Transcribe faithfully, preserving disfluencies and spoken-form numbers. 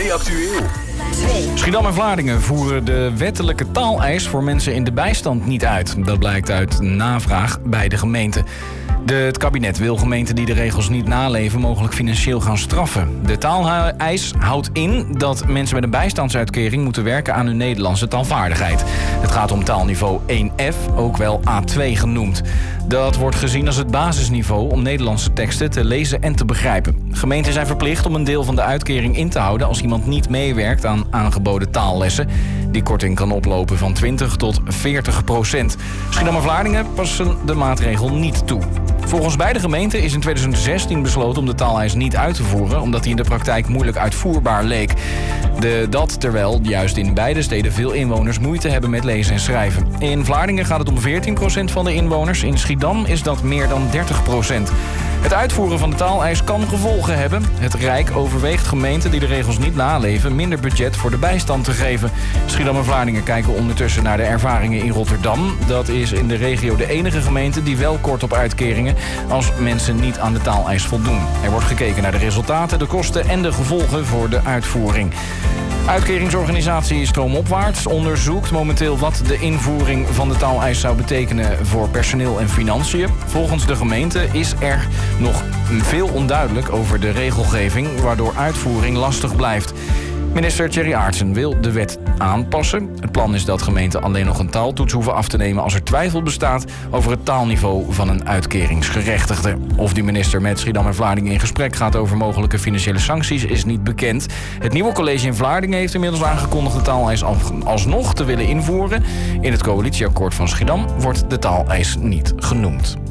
twee actueel. Schiedam en Vlaardingen voeren de wettelijke taaleis voor mensen in de bijstand niet uit. Dat blijkt uit navraag bij de gemeente. De, het kabinet wil gemeenten die de regels niet naleven mogelijk financieel gaan straffen. De taaleis houdt in dat mensen met een bijstandsuitkering moeten werken aan hun Nederlandse taalvaardigheid. Het gaat om taalniveau één F, ook wel A twee genoemd. Dat wordt gezien als het basisniveau om Nederlandse teksten te lezen en te begrijpen. Gemeenten zijn verplicht om een deel van de uitkering in te houden als iemand niet meewerkt aan aangeboden taallessen. Die korting kan oplopen van twintig tot veertig procent. Schiedam en Vlaardingen passen de maatregel niet toe. Volgens beide gemeenten is in tweeduizend zestien besloten om de taaleis niet uit te voeren, omdat die in de praktijk moeilijk uitvoerbaar leek. De, dat terwijl juist in beide steden veel inwoners moeite hebben met lezen en schrijven. In Vlaardingen gaat het om veertien procent van de inwoners. In Schiedam is dat meer dan dertig procent. Het uitvoeren van de taaleis kan gevolgen hebben. Het Rijk overweegt gemeenten die de regels niet naleven minder budget voor de bijstand te geven. Schiedam en Vlaardingen kijken ondertussen naar de ervaringen in Rotterdam. Dat is in de regio de enige gemeente die wel kort op uitkeringen als mensen niet aan de taaleis voldoen. Er wordt gekeken naar de resultaten, de kosten en de gevolgen voor de uitvoering. Uitkeringsorganisatie Stroomopwaarts onderzoekt momenteel wat de invoering van de taaleis zou betekenen voor personeel en financiën. Volgens de gemeente is er nog veel onduidelijk over de regelgeving, waardoor uitvoering lastig blijft. Minister Thierry Aartsen wil de wet aanpassen. Het plan is dat gemeenten alleen nog een taaltoets hoeven af te nemen als er twijfel bestaat over het taalniveau van een uitkeringsgerechtigde. Of die minister met Schiedam en Vlaardingen in gesprek gaat over mogelijke financiële sancties is niet bekend. Het nieuwe college in Vlaardingen heeft inmiddels aangekondigd de taaleis alsnog te willen invoeren. In het coalitieakkoord van Schiedam wordt de taaleis niet genoemd.